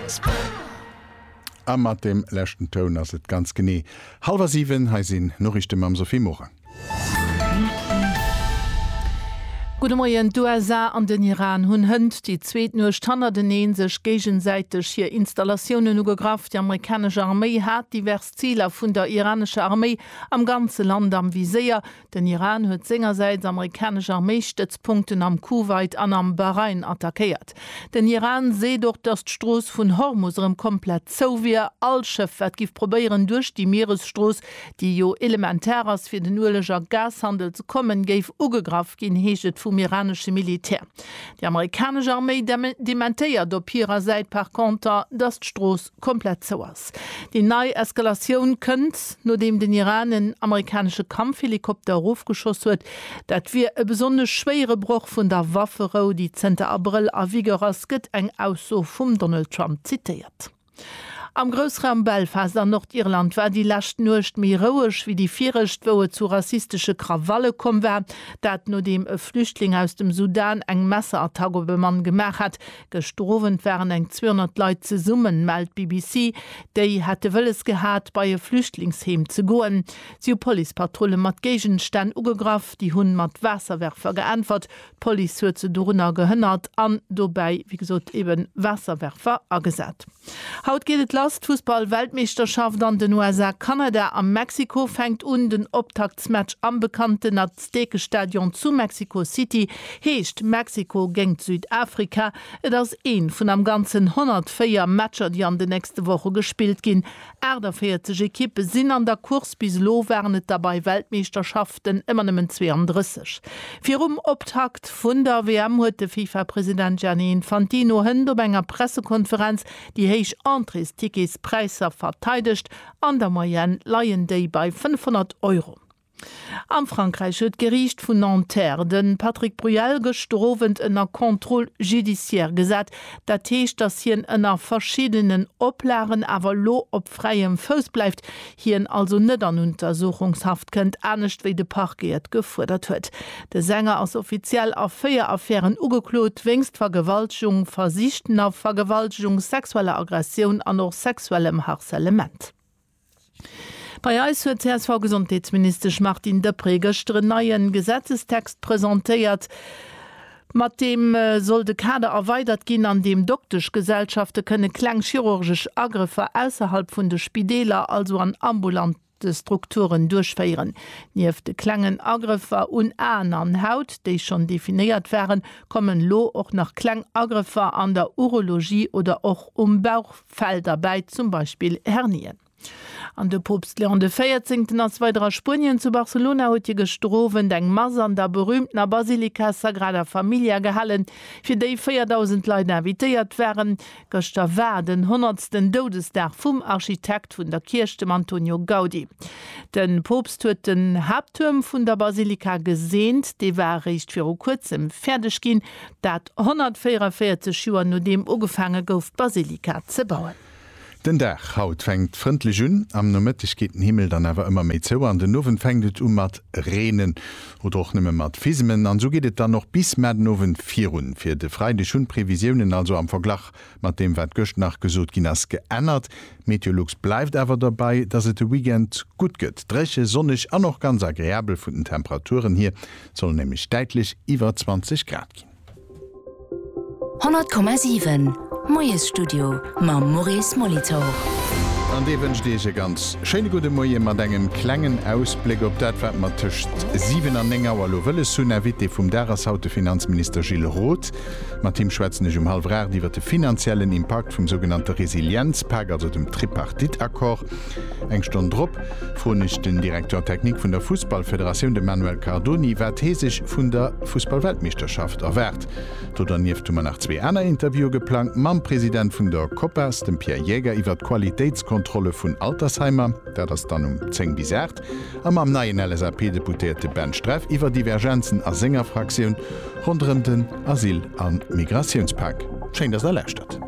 Am mat dem lächten Ton ass et ganz gené. 6:30 ha sinn Norrichten am Sophie Mocher. Gute Morgen, die USA an den Iran hun hënd die zweet nur Standarden sech gegenseitig hier Installationen ugegraft. Die amerikanische Armee hat divers Ziele vun der iranische Armee am ganze Land am Visier. Den Iran huet seinerseits amerikanische Armeestützpunkten am Kuwait an am Bahrain attackiert. Den Iran se doch dat d'Stroos vun Hormuzrem komplett zo wie all Schiff wat gif probieren durch die Meeresstroos, die jo elementär as fir den urleger Gashandel zu kommen, geif ugegraf gin heget vom iranische Militär. Die amerikanische Armee dementiert op ihrer Seite par contre, dass d'Stroos komplett so ist. Die neue Eskalation könnt, nachdem den Iran ein amerikanische Kampfhelikopter aufgeschossen wird, dat wir ein besonders schwere Bruch von der Waffe, die 10. April a Vigerasket eng Ausso vom Donald Trump zitiert. Am Großraum Belfast an Nordirland war die Last nucht mehr ruhig wie die Vierrecht, wo zu rassistische Krawalle kommen war, dat nur dem Flüchtling aus dem Sudan eng Messerattacke beim Mann gemacht hat. Gestorben waren eng 200 Leute zu summen, meldet BBC. Die hatte Willes gehabt, bei ihr Flüchtlingsheim zu gehen. Die Polizeipatrouille mat Gegenstand ugegraf, die Hund mat Wasserwerfer geantwortet. Police hat sie drunter gehindert an, dabei, wie gesagt, eben Wasserwerfer angesagt. Haut geht es Fußball-Weltmeisterschaft an den USA, Kanada am Mexiko fängt den Optaktsmatch am bekannten Azteke-Stadion zu Mexico City. Hecht Mexiko gegen Südafrika. Das ist ein von am ganzen 104 Matcher, die an der nächste Woche gespielt gehen. Der 40 Equipe sind an der Kurs bis lo waren dabei Weltmeisterschaften immer nehmen 32. Für Optakt von der WM heute FIFA-Präsident Gianni Infantino hinter einer Pressekonferenz die Heich Entrées Tickets Preise verteidigt, an der Moyenne Lion Day bei 500 €. Am Frankreich huet Gericht vun Nanterre den Patrick Bruyel gestrovent ënner Kontroll judiciaire gesat, dat techt, dass hien ënner verschiedenen Oplaren awer lo op freiem Fos bleibt, hien also net an Untersuchungshaft kënnt anecht wie de Parquet gefordert huet. De Sänger ass offiziell a 4 Affären ugeklot, wéngst Vergewaltigung, Versichten auf Vergewaltigung, sexuelle Aggression an noch sexuellem Harcelement. Bei Eis huet CSV-Gesundheitsminister Martin Depré gestern neuen Gesetzestext präsentiert. Mit dem soll de Kader erweitert gehen, an dem Doktorgesellschaften können klangchirurgisch Angriffe außerhalb von der Spideler, also an ambulante Strukturen durchführen. Neben de klangen Angriffe und an Haut, die schon definiert wären, kommen lo auch nach Klangangriffe an der Urologie oder auch Bauchfell dabei, zum Beispiel Hernien. An de Papst Leon XIV. Als weiterer Spurien zu Barcelona huet gestroven eng Mas an der berühmten Basilika Sagrada Familia gehallen, fir déi 4.000 Leute invitéiert wären. Gëster war den 100. Todestag vum Architekt vun der Kirche dem Antonio Gaudi. Den Papst huet den Hauptturm vun der Basilika gesehnt, de war recht fir kurzem fertig gin, dat 144 Joer no dem ugefangen gouf Basilika ze bauen. Den Dach haut fängt freundlich un, am Nometisch geht den Himmel dann aber immer mehr zu, an den Noven fängt es mat Renen oder auch nimmer mat Fisemen, an so geht es dann noch bis Noven 4 für die freie Schulprävisionen, also am Vergleich mit dem, was gestern nach gesucht Ginas geändert. Meteorologs bleibt aber dabei, dass es der Weekend gut geht. Dresche, sonnig, auch noch ganz agreeabel von den Temperaturen hier, soll nämlich deutlich über 20 Grad gehen. 100,7 Moyes Studio ma Maurice Molitor. An de wënsch dege ganz schöne gute Moie mat engem klengen Ausblick op dat wat mat tcht 7 an enger lo wëlle hun erwit vum Daras haute Finanzminister Gilles Roth, mat Team Schwezeneg halbrar, iwwer de finanziellen Impact vum sogenannte Resilienzpakt, also dem Tripartit-Akkor. Eng Stunde Drpp fron ich den Direktor Technik vun der Fußballföderation de Manuel Cardoni wat heesig vun der Fußballweltmeisterschaft erwert. Dodder nieft man nach 2 aner Interview geplant, mam Präsident vun der Coppers, dem Pierre Jäger, iwwer Qualitätskontrolle vun Altersheimer, der das dann 10 bis 8, am neuen LSAP-Deputierte Bernd Streff iwwer Divergenzen a Sängerfraktion rund den Asyl- an Migrationspakt. Schein das erlächtert.